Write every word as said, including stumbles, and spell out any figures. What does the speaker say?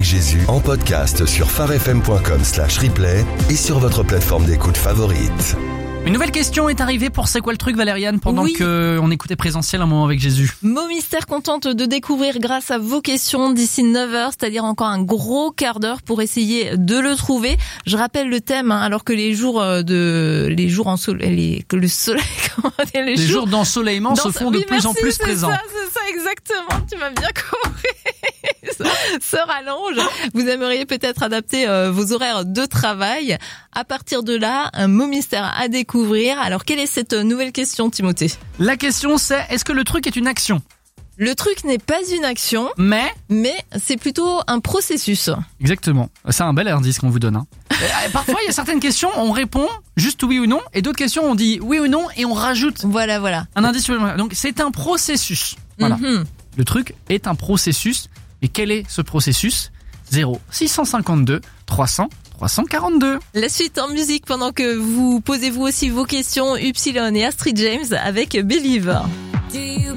Jésus en podcast sur pharefm.com slash replay et sur votre plateforme d'écoute favorite. Une nouvelle question est arrivée pour C'est quoi le truc, Valériane, pendant Oui. qu'on écoutait Présentiel un moment avec Jésus. Mot mystère contente de découvrir grâce à vos questions d'ici neuf heures, c'est-à-dire encore un gros quart d'heure pour essayer de le trouver. Je rappelle le thème, hein, alors que les jours de les jours en soleil, les, que le soleil, comment dire, les, Les jours, jours d'ensoleillement se dans- font de oui, plus merci, en plus c'est présents. Ça, c'est ça exactement. Tu m'as bien compris. Se rallonge. Vous aimeriez peut-être adapter euh, vos horaires de travail. À partir de là, un mot mystère à découvrir. Alors, quelle est cette nouvelle question, Timothée ? La question c'est, est-ce que le truc est une action ? Le truc n'est pas une action, Mais, mais c'est plutôt un processus. exactement, c'est un bel indice qu'on vous donne. Hein. Et, parfois il y a certaines questions, on répond juste oui ou non, et d'autres questions on dit oui ou non et on rajoute Voilà, voilà. un indice supplémentaire. Donc c'est un processus. Voilà. Mhm. Le truc est un processus. Et quel est ce processus ? zéro six cent cinquante-deux trois cents trois cent quarante-deux. La suite en musique pendant que vous posez vous aussi vos questions, Upsilon et Astrid James avec Believer.